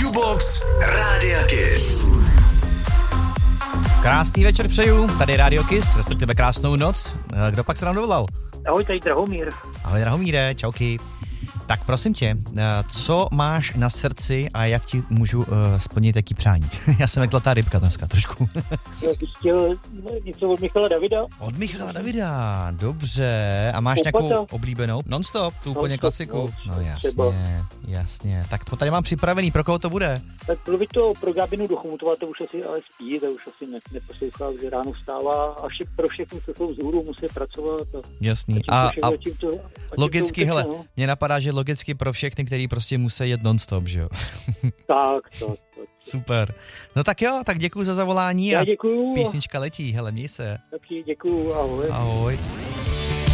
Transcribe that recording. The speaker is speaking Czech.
Jukebox Rádia Kiss. Krásný večer přeju, tady Radio Kiss, respektive krásnou noc. Kdo pak se nám dovolal? Ahoj, tady Drahomír. Ahoj Drahomíre, čauky. Tak prosím tě, co máš na srdci a jak ti můžu splnit jaký přání? Já jsem jak zlatá rybka dneska trošku. Já bych chtěl něco od Michala Davida. Od Michala Davida, dobře. A máš nějakou oblíbenou? Non-stop, tu úplně klasiku. No jasně. Tak to tady mám připravený, pro koho to bude? Tak bylo by to pro Gabinu do Chomutova, to už asi ale spí, to už asi neposlouchá, že ráno vstává a pro všechny, co jsou vzhůru, musí pracovat. Jasný. A logicky, hele, mě napadá, že logicky pro všechny, který prostě musí jet non-stop, že jo? Tak. Super. No tak jo, tak děkuju za zavolání. Já děkuju. Písnička letí, hele, měj se. Taky děkuju, ahoj. Ahoj.